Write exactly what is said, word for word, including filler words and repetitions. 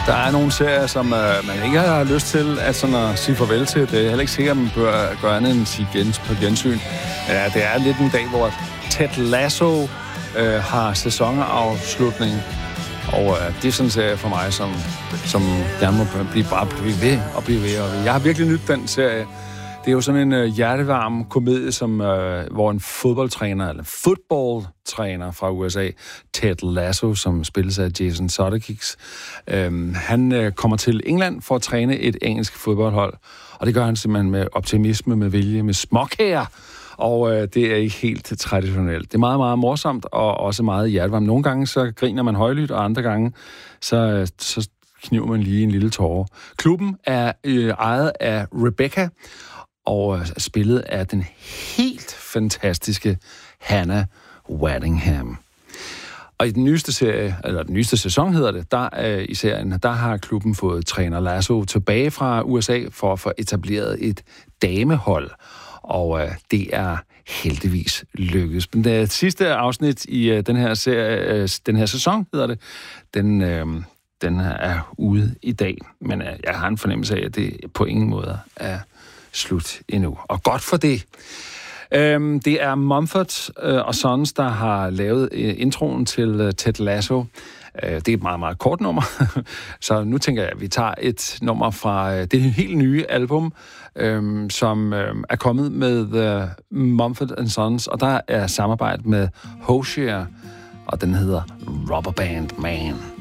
Der er nogle serier, som øh, man ikke har lyst til at, sådan at sige farvel til. Det er heller ikke sikkert, at man bør gøre andet end at sige gens på gensyn. Ja, det er lidt en dag, hvor Ted Lasso øh, har sæsonafslutning. Og øh, det er sådan en serie for mig, som, som gerne må blive, bare blive ved og blive ved. Og ved. Jeg har virkelig nydt den serie. Det er jo sådan en øh, hjertevarm komedie, som, øh, hvor en fodboldtræner, eller fodboldtræner fra U S A, Ted Lasso, som spilles af Jason Sudeikis, øh, han øh, kommer til England for at træne et engelsk fodboldhold. Og det gør han simpelthen med optimisme, med vilje, med småkager. Og øh, det er ikke helt traditionelt. Det er meget, meget morsomt, og også meget hjertevarmt. Nogle gange så griner man højlydt, og andre gange så, så kniver man lige en lille tåre. Klubben er øh, ejet af Rebecca, og øh, spillet af den helt fantastiske Hannah Waddingham. Og i den nyeste serie, eller den nyeste sæson hedder det, der øh, i serien, der har klubben fået træner Lasso tilbage fra U S A for at få etableret et damehold. Og øh, det er heldigvis lykkedes. Men det sidste afsnit i øh, den her serie, øh, den her sæson hedder det, den, øh, den er ude i dag. Men øh, jeg har en fornemmelse af, at det på ingen måde er slut endnu. Og godt for det. Øhm, det er Mumford og Sons, der har lavet øh, introen til øh, Ted Lasso. Øh, det er et meget, meget kort nummer. Så nu tænker jeg, at vi tager et nummer fra øh, det helt nye album, øh, som øh, er kommet med øh, Mumford and Sons, og der er samarbejde med Hozier, og den hedder Rubber Band Man.